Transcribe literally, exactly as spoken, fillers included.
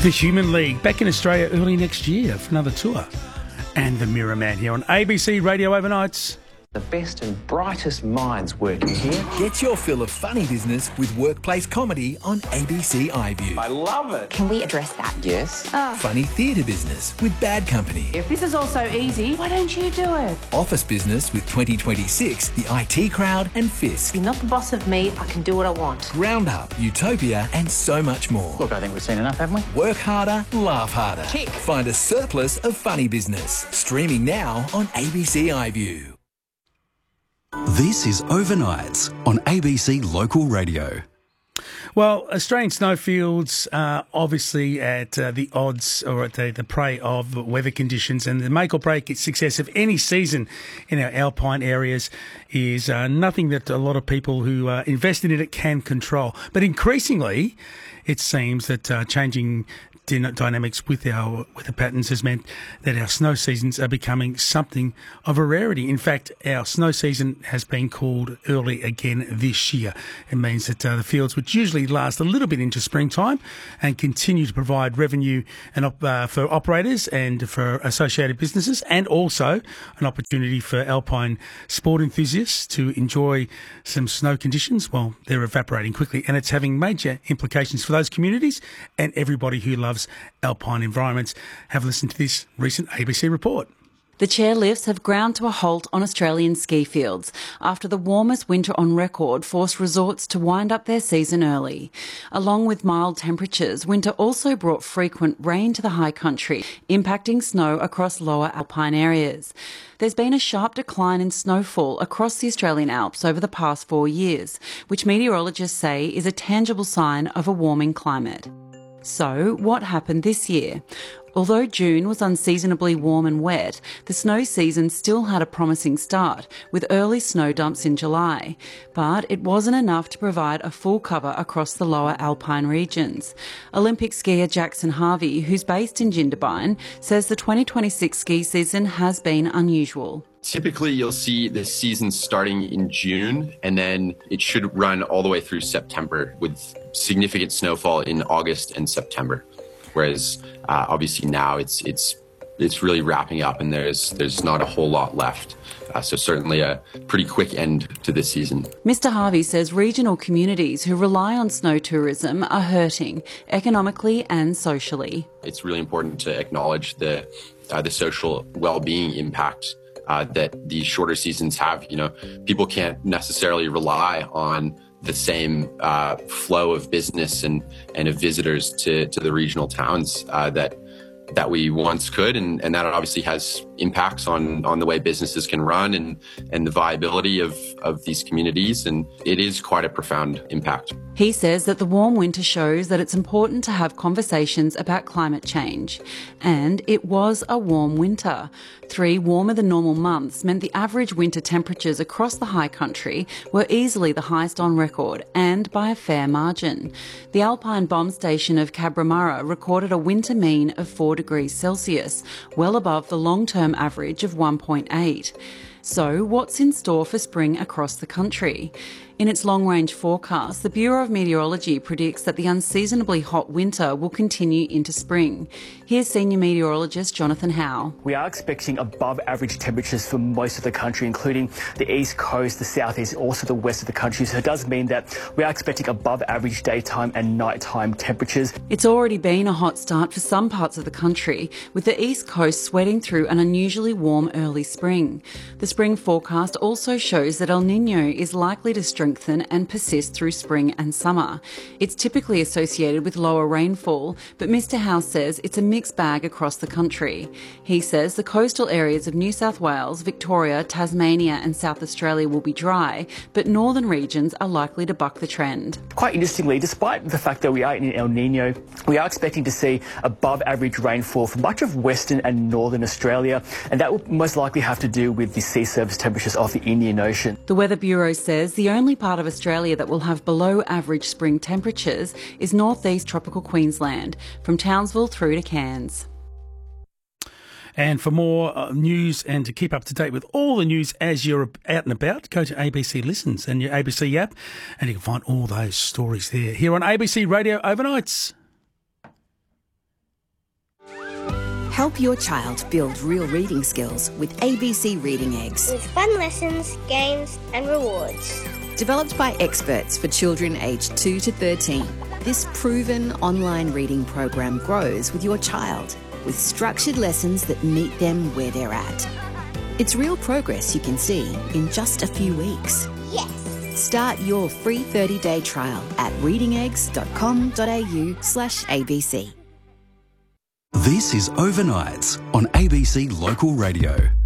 The Human League back in Australia early next year for another tour. And the Mirror Man here on A B C Radio Overnights. The best and brightest minds working here. Get your fill of funny business with workplace comedy on A B C iView. I love it. Can we address that? Yes. Oh. Funny theatre business with Bad Company. If this is all so easy, why don't you do it? Office business with twenty twenty-six, the I T Crowd and Fisk. You're not the boss of me, I can do what I want. Round Up, Utopia and so much more. Look, I think we've seen enough, haven't we? Work harder, laugh harder. Tick. Find a surplus of funny business. Streaming now on A B C iView. This is Overnights on A B C Local Radio. Well, Australian snowfields are obviously at uh, the odds or at the, the prey of weather conditions, and the make or break its success of any season in our alpine areas is uh, nothing that a lot of people who are invested in it can control. But increasingly, it seems that uh, changing dynamics with our weather patterns has meant that our snow seasons are becoming something of a rarity. In fact, our snow season has been called early again this year. It means that uh, the fields, which usually last a little bit into springtime and continue to provide revenue and op- uh, for operators and for associated businesses, and also an opportunity for alpine sport enthusiasts to enjoy some snow conditions, well, they're evaporating quickly, and it's having major implications for those communities and everybody who loves alpine environments. Have listened to this recent A B C report. The chairlifts have ground to a halt on Australian ski fields after the warmest winter on record forced resorts to wind up their season early. Along with mild temperatures, winter also brought frequent rain to the high country, impacting snow across lower alpine areas. There's been a sharp decline in snowfall across the Australian Alps over the past four years, which meteorologists say is a tangible sign of a warming climate. So, what happened this year? Although June was unseasonably warm and wet, the snow season still had a promising start, with early snow dumps in July. But it wasn't enough to provide a full cover across the lower alpine regions. Olympic skier Jackson Harvey, who's based in Jindabyne, says the twenty twenty-six ski season has been unusual. Typically, you'll see the season starting in June, and then it should run all the way through September with significant snowfall in August and September. Whereas uh, obviously now it's it's it's really wrapping up, and there's there's not a whole lot left. Uh, so certainly a pretty quick end to this season. Mister Harvey says regional communities who rely on snow tourism are hurting economically and socially. It's really important to acknowledge the uh, the social well-being impact Uh, that these shorter seasons have. You know, people can't necessarily rely on the same uh, flow of business and, and of visitors to, to the regional towns uh, that that we once could, and, and that obviously has impacts on, on the way businesses can run and, and the viability of, of these communities, and it is quite a profound impact. He says that the warm winter shows that it's important to have conversations about climate change. And it was a warm winter. Three warmer than normal months meant the average winter temperatures across the high country were easily the highest on record, and by a fair margin. The Alpine Bomb Station of Cabramurra recorded a winter mean of four degrees Celsius, well above the long-term average of one point eight. So, what's in store for spring across the country? In its long-range forecast, the Bureau of Meteorology predicts that the unseasonably hot winter will continue into spring. Here's Senior Meteorologist Jonathan Howe. We are expecting above-average temperatures for most of the country, including the east coast, the southeast, also the west of the country. So it does mean that we are expecting above-average daytime and nighttime temperatures. It's already been a hot start for some parts of the country, with the east coast sweating through an unusually warm early spring. The spring forecast also shows that El Niño is likely to strengthen and persist through spring and summer. It's typically associated with lower rainfall, but Mister Howe says it's a mixed bag across the country. He says the coastal areas of New South Wales, Victoria, Tasmania and South Australia will be dry, but northern regions are likely to buck the trend. Quite interestingly, despite the fact that we are in El Niño, we are expecting to see above average rainfall for much of Western and Northern Australia, and that will most likely have to do with the sea surface temperatures of the Indian Ocean. The Weather Bureau says the only part of Australia that will have below average spring temperatures is northeast tropical Queensland, from Townsville through to Cairns. And for more uh, news and to keep up to date with all the news as you're out and about, go to A B C Listens and your A B C app, and you can find all those stories there. Here on A B C Radio Overnights. Help your child build real reading skills with A B C Reading Eggs. With fun lessons, games and rewards. Developed by experts for children aged two to thirteen, this proven online reading program grows with your child with structured lessons that meet them where they're at. It's real progress you can see in just a few weeks. Yes! Start your free thirty-day trial at readingeggs.com.au slash ABC. This is Overnights on A B C Local Radio.